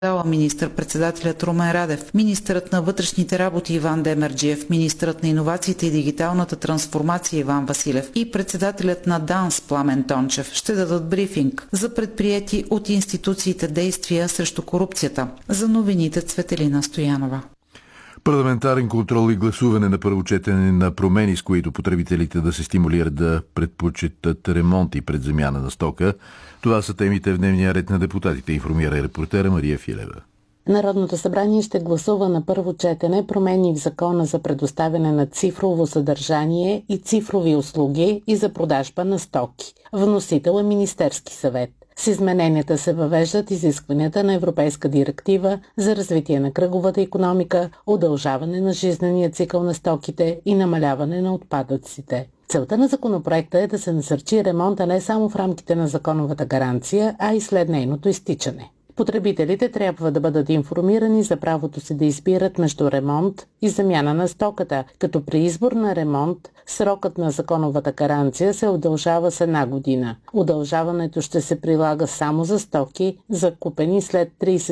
Министър-председателят Румен Радев, министърът на вътрешните работи Иван Демерджиев, министърът на иновациите и дигиталната трансформация Иван Василев и председателят на ДАНС Пламен Тончев ще дадат брифинг за предприети от институциите действия срещу корупцията. За новините Цветелина Стоянова. Парламентарен контрол и гласуване на първо четене на промени, с които потребителите да се стимулират да предпочитат ремонти пред замяна на стока. Това са темите в дневния ред на депутатите, информира репортера Мария Филева. Народното събрание ще гласува на първо четене промени в Закона за предоставяне на цифрово съдържание и цифрови услуги и за продажба на стоки. Вносител е Министерски съвет. С измененията се въвеждат изискванията на Европейска директива за развитие на кръговата икономика, удължаване на жизнения цикъл на стоките и намаляване на отпадъците. Целта на законопроекта е да се насърчи ремонта не само в рамките на законовата гаранция, а и след нейното изтичане. Потребителите трябва да бъдат информирани за правото си да избират между ремонт и замяна на стоката, като при избор на ремонт срокът на законовата гаранция се удължава с 1 година. Удължаването ще се прилага само за стоки, закупени след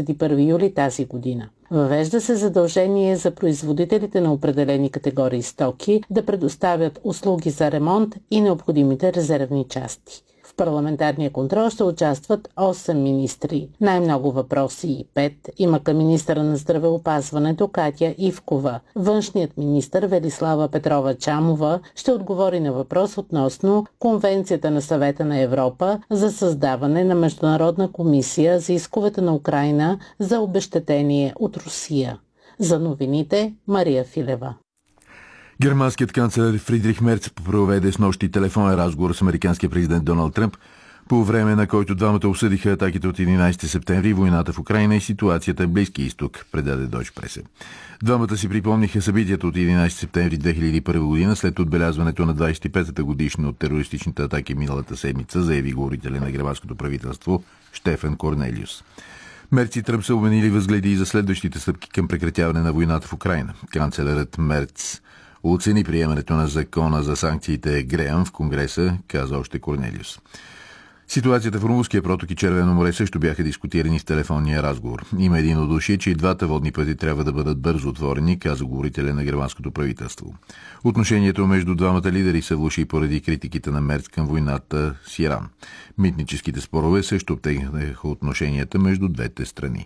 31 юли тази година. Въвежда се задължение за производителите на определени категории стоки да предоставят услуги за ремонт и необходимите резервни части. В парламентарния контрол ще участват 8 министри. Най-много въпроси 5 има към министъра на здравеопазването Катя Ивкова. Външният министър Велислава Петрова Чамова ще отговори на въпрос относно Конвенцията на Съвета на Европа за създаване на Международна комисия за исковете на Украйна за обезщетение от Русия. За новините Мария Филева. Германският канцлер Фридрих Мерц проведе снощи телефонен разговор с американския президент Доналд Тръмп, по време на който двамата обсъдиха атаките от 11 септември, войната в Украйна и ситуацията в Близкия изток, предаде Deutsche Presse. Двамата си припомниха събитията от 11 септември 2001 година след отбелязването на 25-та годишна от терористичните атаки миналата седмица, заяви говорителя на германското правителство Штефан Корнелиус. Мерц и Тръмп са обменили възгледи и за следващите стъпки към прекратяване на войната в Украйна. Канцлерът Мерц оцени приемането на закона за санкциите Греъм в Конгреса, каза още Корнелиус. Ситуацията в Румунския проток и Червено море също бяха дискутирани в телефонния разговор. Има единодушие, че и двата водни пъти трябва да бъдат бързо отворени, каза говорителя на германското правителство. Отношението между двамата лидери се влоши поради критиките на Мерц към войната с Иран. Митническите спорове също обтегнаха отношенията между двете страни.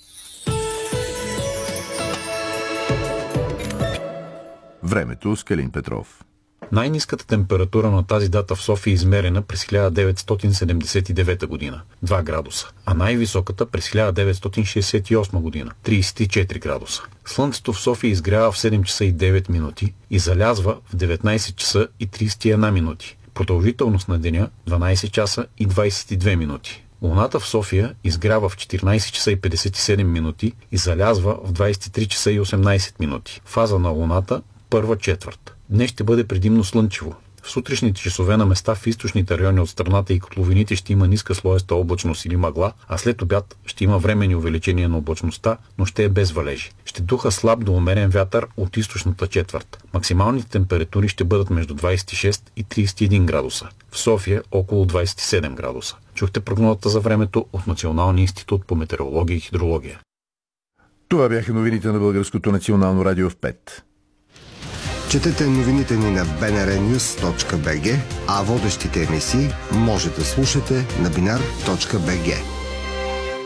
Времето с Калин Петров. Най-ниската температура на тази дата в София е измерена през 1979 година – 2 градуса, а най-високата през 1968 година – 34 градуса. Слънцето в София изгрява в 7 часа и 9 минути и залязва в 19 часа и 31 минути. Продължителност на деня – 12 часа и 22 минути. Луната в София изгрява в 14 часа и 57 минути и залязва в 23 часа и 18 минути. Фаза на Луната – първа четвърт. Днес ще бъде предимно слънчево. В сутрешните часове на места в източните райони от страната и котловините ще има ниска слоеста облачност или мъгла, а след обяд ще има временни увеличения на облачността, но ще е без валежи. Ще духа слаб до умерен вятър от източната четвърт. Максималните температури ще бъдат между 26 и 31 градуса. В София около 27 градуса. Чухте прогнозата за времето от Националния институт по метеорология и хидрология. Това бяха новините на Българското национално радио в 5. Четете новините ни на bnrnews.bg, а водещите емисии може да слушате на binar.bg.